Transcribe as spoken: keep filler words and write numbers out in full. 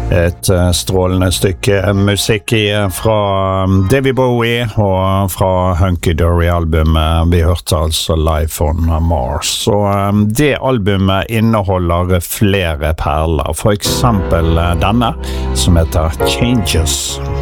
Et uh, strålende stykke musikk i, fra David Bowie og fra Hunky Dory-albumet. Vi hørte altså Life on Mars. Og um, det albumet inneholder flere perler, for eksempel uh, denne som heter Changes.